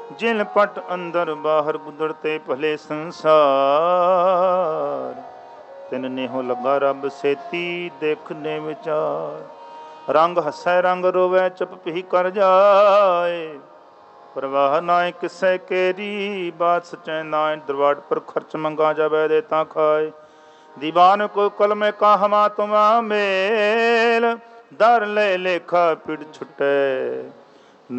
ਜਿਨ ਪਟ ਅੰਦਰ ਬਾਹਰ ਗੁਦਰਤੇ ਭਲੇ ਸੰਸਾਰ। ਤਿਨ ਨੇਹੋ ਲੱਗਾ ਰੱਬ ਸੇਤੀ ਦੇਖਨੇ ਵਿਚਾਰ। ਰੰਗ ਹੱਸੈ ਰੰਗ ਰੋਵੈ ਚੁੱਪ ਪੀ ਕਰ ਜਾਏ। ਪਰਵਾਹ ਨਾਏ ਕਿਸੈ ਕੇਰੀ ਬਾਤ ਸਚੈ ਨਾਏ। ਦਰਵਾੜ ਪਰ ਖਰਚ ਮੰਗਾ ਜਾਵੇ ਦੇ ਤਾਂ ਖਾਏ। दीवान को कल में कहमा तुमा मेल। दर ले लेखा पिड़ छुटे